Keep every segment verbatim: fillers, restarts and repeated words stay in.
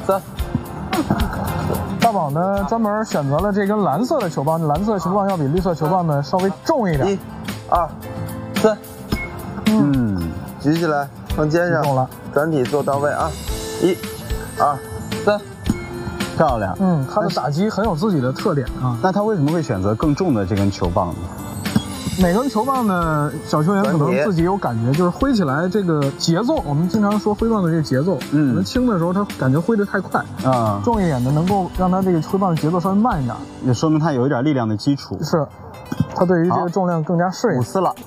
三。 大宝呢，专门选择了这根蓝色的球棒，蓝色球棒要比绿色球棒呢稍微重一点。 一、二、三。嗯，举起来，放肩上，了，转体做到位啊！一、二、三， 漂亮。 嗯，他的打击很有自己的特点啊。 那他为什么会选择更重的这根球棒呢？ 每根球棒呢，小球员可能自己有感觉，就是挥起来这个节奏。我们经常说挥棒的这个节奏，嗯，可能轻的时候他感觉挥得太快，啊，重一点的能够让他这个挥棒的节奏稍微慢一点， 也说明他有一点力量的基础。 是，他对于这个重量更加适应。 五四了，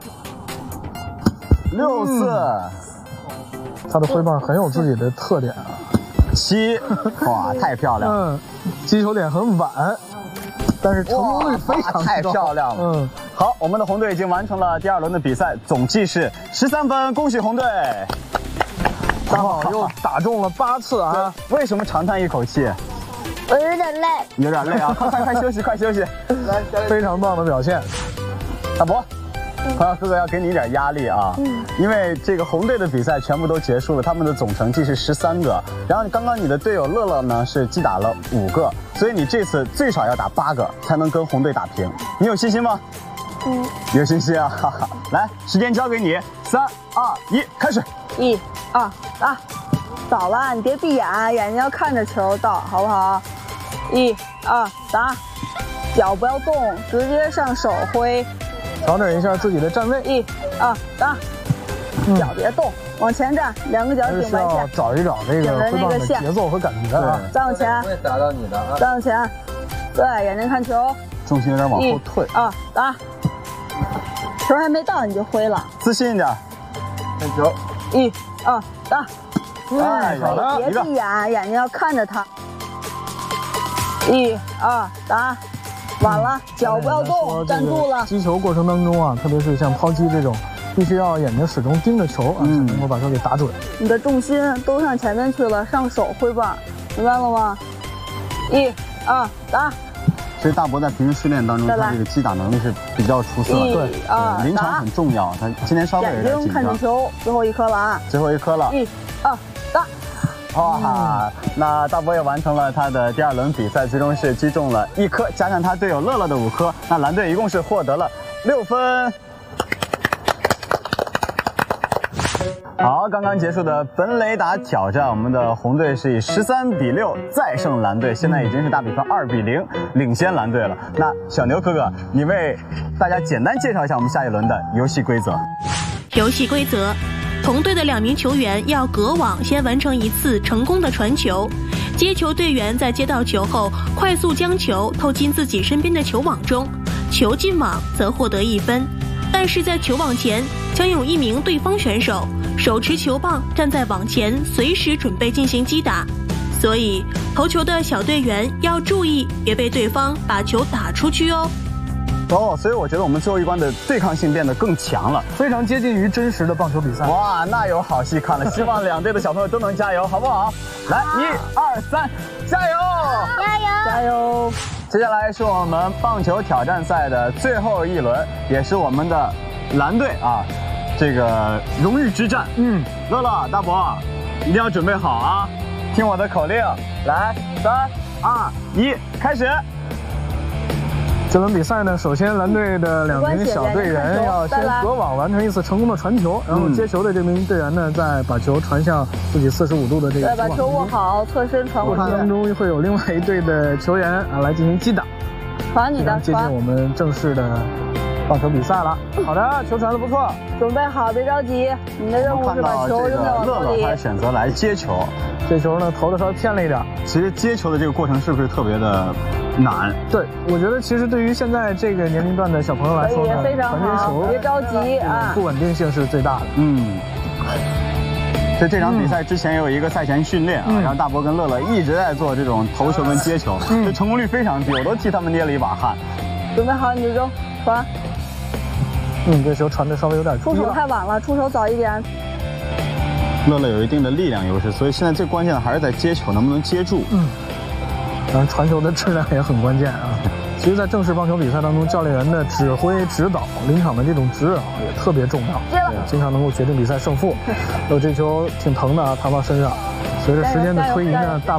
六四，嗯、 他的挥棒很有自己的特点啊。 七，哇，太漂亮。 嗯，击球点很晚，但是成功率非常高， 太漂亮了。嗯。好，我们的红队已经完成了第二轮的比赛，总计是十三分，恭喜红队！ 大宝又打中了八次啊！ 为什么长叹一口气？ 我有点累， 有点累啊！快快快休息，快休息！ 来，非常棒的表现， 大伯。朋友哥哥要给你一点压力啊，嗯，因为这个红队的比赛全部都结束了，他们的总成绩是十三个，然后刚刚你的队友乐乐呢是击打了五个，所以你这次最少要打八个才能跟红队打平，你有信心吗？嗯，有信心啊，哈哈！来，时间交给你，三二一，开始！ 一、二、打，倒了，你别闭眼，眼睛要看着球倒，好不好？一、二、打，脚不要动，直接上手挥。 调整一下自己的站位， 一、二、打，脚别动，往前站，两个脚顶白线。 找一找这个挥棒的节奏和感觉啊。 再往前， 会打到你的啊。 再往前，对，眼睛看球， 重心有点往后退。 二、打，球还没到你就挥了， 自信一点。 看球， 一、二、打。 哎，好的， 别闭眼，眼睛要看着他。一、二、打。晚了，脚不要动，站住了。 击球过程当中啊，特别是像抛击这种，必须要眼睛始终盯着球啊，才能够把球给打准。 你的重心都上前面去了，上手挥棒，明白了吗？一、二、打。 其实大伯在平时训练当中，他这个击打能力是比较出色的， 对，二， 临场很重要。他今天稍微有点紧张。 眼睛看着球，最后一颗了啊！ 最后一颗了。 一、二、打。 哇，那大伯也完成了他的第二轮比赛，最终是击中了一颗，加上他队友乐乐的五颗，那蓝队一共是获得了六分。好，刚刚结束的本垒打挑战，我们的红队是以十三比六再胜蓝队，现在已经是大比分二比零领先蓝队了。那小牛哥哥，你为大家简单介绍一下我们下一轮的游戏规则。 游戏规则。同队的两名球员要隔网先完成一次成功的传球，接球队员在接到球后快速将球投进自己身边的球网中，球进网则获得一分。但是在球网前将有一名对方选手手持球棒站在网前，随时准备进行击打，所以投球的小队员要注意别被对方把球打出去哦。 哦，所以我觉得我们最后一关的对抗性变得更强了， 非常接近于真实的棒球比赛。 哇，那有好戏看了！希望两队的小朋友都能加油，好不好？来，一、二、三，加油！ 加油！ 加油！ 接下来是我们棒球挑战赛的最后一轮，也是我们的蓝队啊，这个荣誉之战。嗯，乐乐、大伯，一定要准备好啊！听我的口令，来，三、二、一，开始！ 这轮比赛呢，首先蓝队的两名小队员要先隔网完成一次成功的传球，然后接球的这名队员呢，再把球传向自己四十五度的这个。 对，把球握好，侧身传过去。 过程当中会有另外一队的球员啊来进行击打， 传你的， 接近我们正式的棒球比赛了。好的，球传得不错， 准备好，别着急，你的任务是把球扔在网乐乐他选择来接球， 这球呢投的稍微偏了一点。 其实接球的这个过程是不是特别的难？ 对，我觉得其实对于现在这个年龄段的小朋友来说呢， 非常好，别着急啊， 不稳定性是最大的。 嗯。所以这场比赛之前有一个赛前训练啊，嗯、然后大伯跟乐乐一直在做这种投球跟接球，嗯、这成功率非常低，我都替他们捏了一把汗。 准备好你就扔，传。 嗯，这球传的稍微有点出手太晚了，出手早一点。 乐乐有一定的力量优势，所以现在最关键的还是在接球，能不能接住。嗯。 当然，传球的质量也很关键啊。其实，在正式棒球比赛当中，教练员的指挥、指导、临场的这种指导也特别重要，对，经常能够决定比赛胜负。有这球挺疼的啊，弹到身上。随着时间的推移呢，大。